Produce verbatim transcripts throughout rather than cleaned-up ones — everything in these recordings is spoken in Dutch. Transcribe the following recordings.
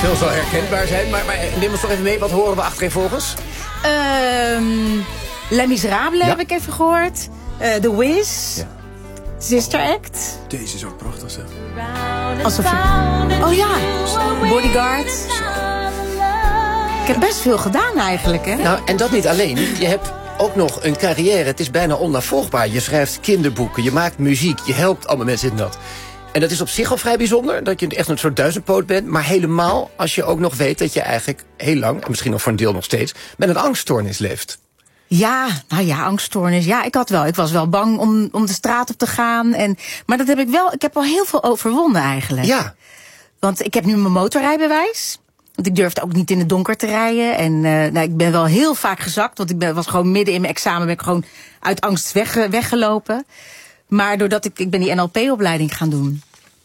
Veel zal herkenbaar zijn, maar, maar neem ons toch even mee. Wat horen we achtereenvolgens? Um, Les Miserables ja. heb ik even gehoord. Uh, The Wiz. Ja. Sister Act. Deze is ook prachtig, zeg. Alsof ik... Oh ja, Bodyguard. Ik heb best veel gedaan eigenlijk, hè? Nou, en dat niet alleen. Je hebt ook nog een carrière. Het is bijna onnavolgbaar. Je schrijft kinderboeken, je maakt muziek, je helpt allemaal mensen in dat. En dat is op zich al vrij bijzonder, dat je echt een soort duizendpoot bent. Maar helemaal als je ook nog weet dat je eigenlijk heel lang, en misschien nog voor een deel nog steeds, met een angststoornis leeft. Ja, nou ja, angststoornis. Ja, ik had wel. Ik was wel bang om, om de straat op te gaan. En, maar dat heb ik wel. Ik heb al heel veel overwonnen eigenlijk. Ja. Want ik heb nu mijn motorrijbewijs. Want ik durfde ook niet in het donker te rijden. En uh, nou, ik ben wel heel vaak gezakt. Want ik ben, was gewoon midden in mijn examen ben ik gewoon uit angst weg, weggelopen. Maar doordat ik, ik ben die N L P-opleiding gaan doen.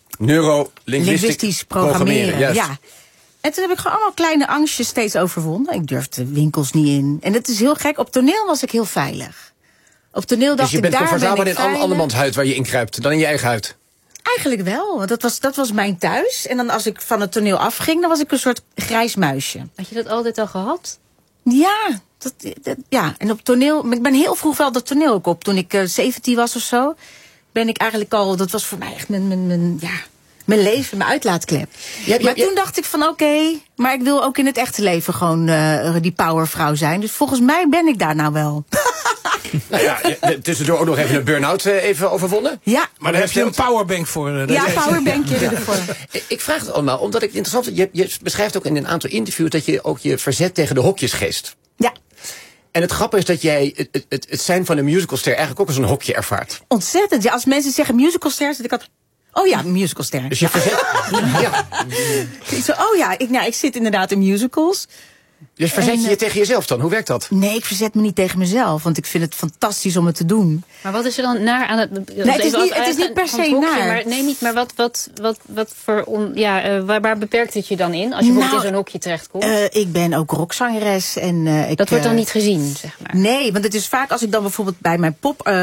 Neuro-linguistisch programmeren. programmeren ja. En toen heb ik gewoon allemaal kleine angstjes steeds overwonnen. Ik durfde winkels niet in. En het is heel gek. Op toneel was ik heel veilig. Op toneel dacht ik, daar ben ik veilig. Dus je bent comfortabeler in andermans huid waar je in kruipt dan in je eigen huid? Eigenlijk wel. Want dat was, dat was mijn thuis. En dan als ik van het toneel afging, dan was ik een soort grijs muisje. Had je dat altijd al gehad? Ja. Dat, dat, ja. En op toneel... Ik ben heel vroeg wel dat toneel ook op. Toen ik uh, zeventien was of zo, ben ik eigenlijk al... Dat was voor mij echt mijn... mijn, mijn ja, mijn leven, mijn uitlaatklep. Ja, ja, maar ja. Toen dacht ik van oké, okay, maar ik wil ook in het echte leven gewoon uh, die powervrouw zijn. Dus volgens mij ben ik daar nou wel. Nou ja, tussendoor ook nog even een burn-out uh, even overwonnen. Ja. Maar daar heb je een powerbank voor. Uh, ja, powerbankje ja. ervoor. Ik vraag het allemaal, omdat ik het interessant vind. Je, je beschrijft ook in een aantal interviews dat je ook je verzet tegen de hokjesgeest. Ja. En het grappige is dat jij het, het, het, het zijn van een musicalster eigenlijk ook als een hokje ervaart. Ontzettend. Ja, als mensen zeggen musicalster, zit ik altijd... Oh ja, musicalster. Dus je verzet... ja. Ik zo, oh ja, ik, nou, ik zit inderdaad in musicals. Dus verzet en, je je tegen jezelf dan? Hoe werkt dat? Nee, ik verzet me niet tegen mezelf. Want ik vind het fantastisch om het te doen. Maar wat is er dan naar aan het... Nee, het, is niet, het is niet per se naar. Maar, nee, niet. Maar wat, wat, wat, wat voor... On, ja, uh, waar, waar beperkt het je dan in? Als je bijvoorbeeld nou, in zo'n hokje terechtkomt? Uh, ik ben ook rockzangeres. En, uh, ik, dat wordt dan uh, niet gezien, zeg maar? Nee, want het is vaak als ik dan bijvoorbeeld bij mijn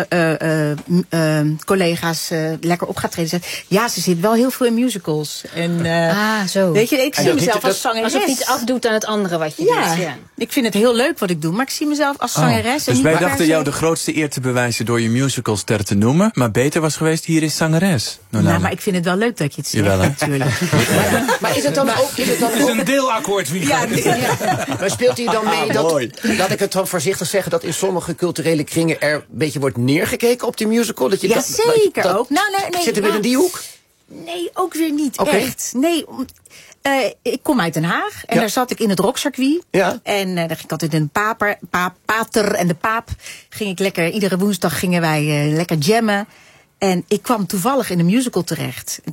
pop-collega's uh, uh, uh, uh, lekker op ga treden. Zeg, ja, ze zit wel heel veel in musicals. En, uh, ah, zo. Weet je, ik zie mezelf als zangeres. Alsof je iets afdoet aan het andere wat je ja. doet. Ja. Ik vind het heel leuk wat ik doe, maar ik zie mezelf als zangeres. Oh, dus wij dachten jou de grootste eer te bewijzen door je musicalster te noemen, maar beter was geweest, hier is zangeres. Nou, nou, maar ik vind het wel leuk dat je het zegt, Jawel, natuurlijk. maar, maar is het dan ook... Is het, dan het is een deelakkoord, wie ja, ja. Maar speelt hij dan mee dat, laat ik het dan voorzichtig zeggen, dat in sommige culturele kringen er een beetje wordt neergekeken op die musical? Dat je ja, dat, zeker dat, ook. Nou, nee, nee, zitten we nou, in die hoek? Nee, ook weer niet okay. echt. Nee, uh, ik kom uit Den Haag en ja. daar zat ik in het rockcircuit. Ja. En uh, daar ging ik altijd in een paper, paap, pater en de paap. Ging ik lekker, iedere woensdag gingen wij uh, lekker jammen. En ik kwam toevallig in een musical terecht.